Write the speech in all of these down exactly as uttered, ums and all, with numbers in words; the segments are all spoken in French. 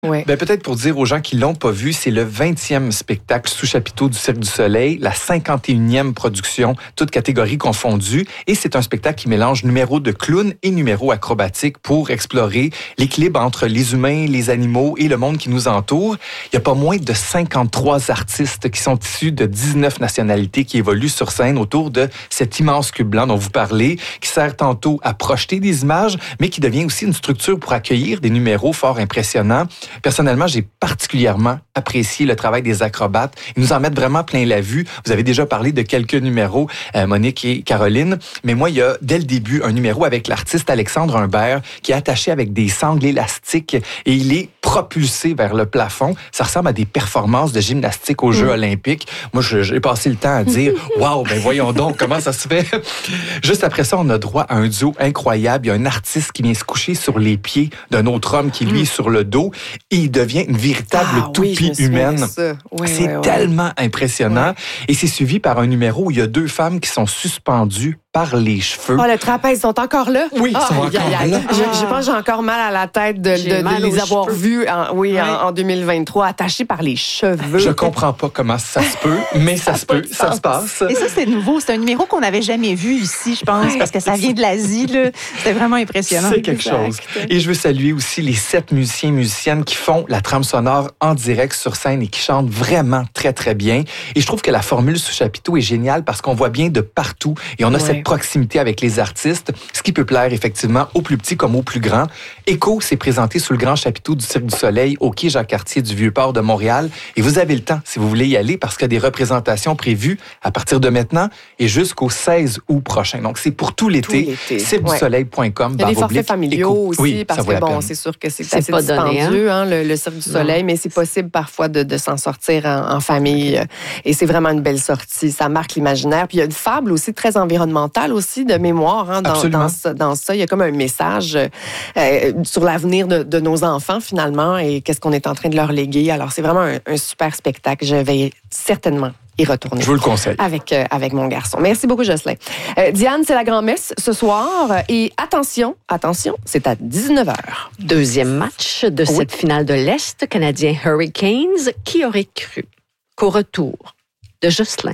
Ouais. Ben, peut-être pour dire aux gens qui l'ont pas vu, c'est le vingtième spectacle sous chapiteau du Cirque du Soleil, la cinquante et unième production, toutes catégories confondues. Et c'est un spectacle qui mélange numéros de clown et numéros acrobatiques pour explorer l'équilibre entre les humains, les animaux et le monde qui nous entoure. Il y a pas moins de cinquante-trois artistes qui sont issus de dix-neuf nationalités qui évoluent sur scène autour de cet immense cube blanc dont vous parlez, qui sert tantôt à projeter des images, mais qui devient aussi une structure pour accueillir des numéros fort impressionnants. Personnellement, j'ai particulièrement apprécié le travail des acrobates. Ils nous en mettent vraiment plein la vue. Vous avez déjà parlé de quelques numéros, euh, Monique et Caroline, mais moi, il y a dès le début un numéro avec l'artiste Alexandre Humbert qui est attaché avec des sangles élastiques et il est propulsé vers le plafond. Ça ressemble à des performances de gymnastique aux Jeux mmh. olympiques. Moi, je, j'ai passé le temps à dire « Wow, ben voyons donc comment ça se fait! » Juste après ça, on a droit à un duo incroyable. Il y a un artiste qui vient se coucher sur les pieds d'un autre homme qui, lui, est sur le dos. Et il devient une véritable ah, toupie oui, humaine. Oui, c'est oui, tellement oui. impressionnant. Oui. Et c'est suivi par un numéro où il y a deux femmes qui sont suspendues par les cheveux. Oh, le trapèze, ils sont encore là? Oui, ils oh, sont encore y a, y a, là. Je, je pense que j'ai encore mal à la tête de, de, de les avoir cheveux. vus en, oui, oui. En, en deux mille vingt-trois, attachés par les cheveux. Je comprends pas comment ça se peut, mais ça, ça se peut, ça se passe. Et ça, c'est nouveau. C'est un numéro qu'on n'avait jamais vu ici, je pense, parce que ça vient de l'Asie. Là. C'était vraiment impressionnant. C'est quelque exact. chose. Et je veux saluer aussi les sept musiciens et musiciennes qui font la trame sonore en direct sur scène et qui chantent vraiment très, très bien. Et je trouve que la formule sous chapiteau est géniale parce qu'on voit bien de partout et on a ouais. cette proximité avec les artistes, ce qui peut plaire effectivement aux plus petits comme aux plus grands. Écho s'est présenté sous le grand chapiteau du Cirque du Soleil au quai Jacques-Cartier du Vieux-Port de Montréal. Et vous avez le temps, si vous voulez y aller, parce qu'il y a des représentations prévues à partir de maintenant et jusqu'au seize août prochain. Donc, c'est pour tout l'été. Tout l'été. cirque du soleil point com. Il y a des forfaits familiaux Écho. aussi, oui, parce que bon, c'est sûr que c'est, c'est assez pas dispendieux, donné, hein? Hein, le, le Cirque du Soleil, non. mais c'est possible parfois de, de s'en sortir en, en famille. Et c'est vraiment une belle sortie. Ça marque l'imaginaire. Puis il y a une fable aussi très environnementale aussi, de mémoire. Hein, dans, dans, ça, dans ça, il y a comme un message euh, sur l'avenir de, de nos enfants, finalement, et qu'est-ce qu'on est en train de leur léguer. Alors, c'est vraiment un, un super spectacle. Je vais certainement y retourner. Je vous le conseille. Avec, euh, avec mon garçon. Merci beaucoup, Jocelyn. Euh, Diane, c'est la grand-messe ce soir. Et attention, attention, c'est à dix-neuf heures. Deuxième match de oui. cette finale de l'Est, Canadien Hurricanes. Qui aurait cru qu'au retour de Jocelyn,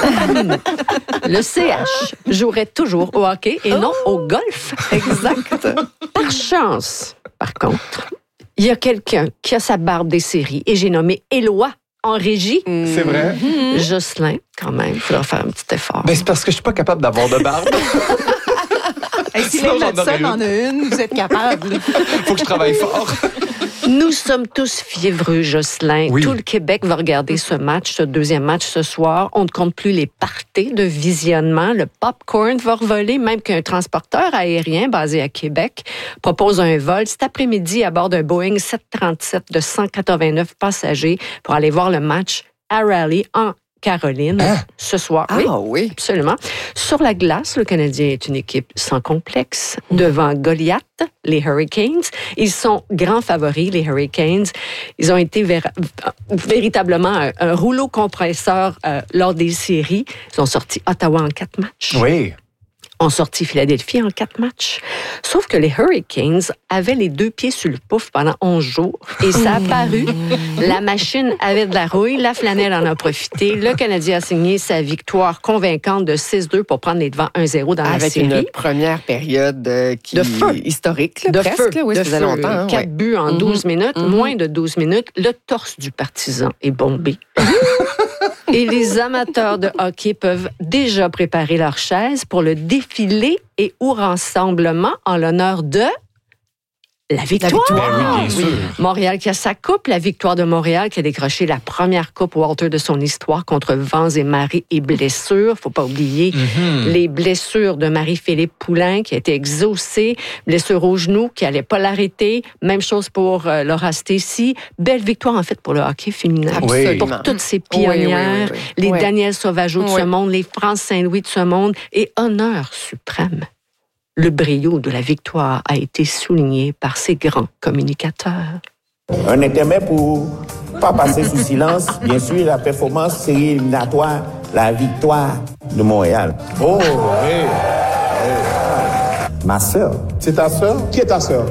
le C H jouerait toujours au hockey et oh. non au golf? Exact. Par chance, par contre, il y a quelqu'un qui a sa barbe des séries et j'ai nommé Éloi en régie. C'est vrai. Mmh. Jocelyn, quand même, il faudra faire un petit effort. Ben, c'est parce que je suis pas capable d'avoir de barbe. Et si les Madsen en a une, vous êtes capable. Faut que je travaille fort. Nous sommes tous fiévreux, Jocelyn. Oui. Tout le Québec va regarder ce match, ce deuxième match ce soir. On ne compte plus les parties de visionnement. Le popcorn va revoler, même qu'un transporteur aérien basé à Québec propose un vol cet après-midi à bord d'un Boeing sept cent trente-sept de cent quatre-vingt-neuf passagers pour aller voir le match à Raleigh en Caroline, hein? ce soir. Ah oui, oui, absolument. Sur la glace, le Canadien est une équipe sans complexe. Devant Goliath, les Hurricanes, ils sont grands favoris, les Hurricanes. Ils ont été vér- véritablement un, un rouleau compresseur euh, lors des séries. Ils ont sorti Ottawa en quatre matchs. Oui. Ont sorti Philadelphie en quatre matchs. Sauf que les Hurricanes avaient les deux pieds sur le pouf pendant onze jours. Et ça a paru. La machine avait de la rouille. La flanelle en a profité. Le Canadien a signé sa victoire convaincante de six deux pour prendre les devants un zéro dans Avec la série. Avec une première période euh, qui de feu. historique. Là, de presque, feu. Là, oui, de ça faisait feu. longtemps. Hein, Quatre ouais. buts en douze minutes. Mm-hmm. Moins de douze minutes. Le torse du partisan est bombé. Et les amateurs de hockey peuvent déjà préparer leurs chaises pour le défilé et ou rassemblement en l'honneur de la victoire. La victoire. Ben oui, bien sûr. Montréal qui a sa coupe, la victoire de Montréal qui a décroché la première coupe Walter de son histoire contre vents et marées et blessures. Faut pas oublier mm-hmm. les blessures de Marie-Philippe Poulain qui a été exaucée, blessure au genou qui allait pas l'arrêter. Même chose pour euh, Laura Stacey. Belle victoire en fait pour le hockey féminin. Absolument. Pour toutes ces pionnières, oui, oui, oui, oui. les oui. Daniel Sauvageau de oui. ce monde, les France Saint-Louis de ce monde et honneur suprême. Le brio de la victoire a été souligné par ces grands communicateurs. Un intermède pour ne pas passer sous silence, bien sûr, la performance série éliminatoire, la victoire de Montréal. Oh, hey, hey. Ma sœur. C'est ta sœur? Qui est ta sœur?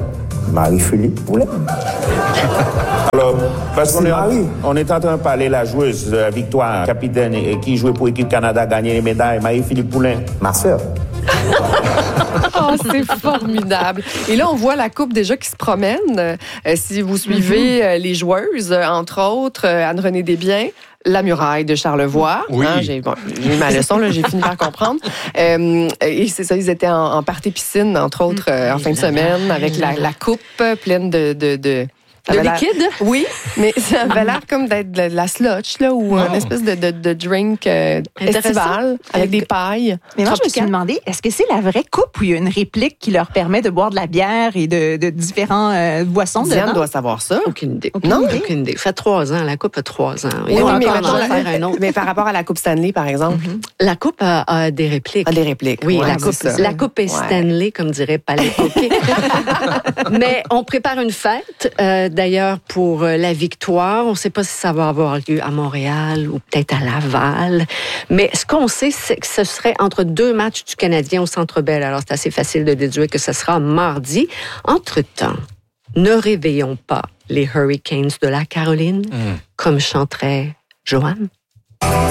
Marie-Philippe Poulin. Alors, parce qu'on est, on est en train de parler de la joueuse de la Victoire, capitaine, et qui jouait pour l'équipe Canada, gagné les médailles, Marie-Philippe Poulin, ma sœur. Oh, c'est formidable. Et là, on voit la coupe déjà qui se promène. Euh, si vous suivez mm-hmm. euh, les joueuses, euh, entre autres, euh, Anne-Renée Desbiens, La Muraille de Charlevoix. Oui. Hein, j'ai, bon, j'ai eu ma leçon, là, j'ai fini par comprendre. Euh, et c'est ça, ils étaient en, en party piscine, entre autres, euh, en fin de semaine, avec la, la coupe pleine de... de, de De liquide? Oui, mais ça avait l'air comme d'être de la slotch, là, ou oh. une espèce de, de, de drink euh, estival avec des pailles. Mais moi, je me suis demandé, est-ce que c'est la vraie coupe ou il y a une réplique qui leur permet de boire de la bière et de, de différents euh, boissons Diane dedans? doit savoir ça. Aucune idée. Aucune non? Idée. Aucune idée. Ça fait trois ans. La coupe a trois ans. Oui, oui, mais, faire un autre. Mais par rapport à la coupe Stanley, par exemple? Mm-hmm. La coupe a, a des répliques. A des répliques. Oui, ouais, la, coupe, la coupe est ouais. Stanley, comme dirait Palais Hockey. Mais on prépare une fête, euh, d'ailleurs, pour la victoire. On ne sait pas si ça va avoir lieu à Montréal ou peut-être à Laval. Mais ce qu'on sait, c'est que ce serait entre deux matchs du Canadien au Centre Bell. Alors, c'est assez facile de déduire que ce sera mardi. Entre-temps, ne réveillons pas les Hurricanes de la Caroline, mmh. comme chanterait Joanne.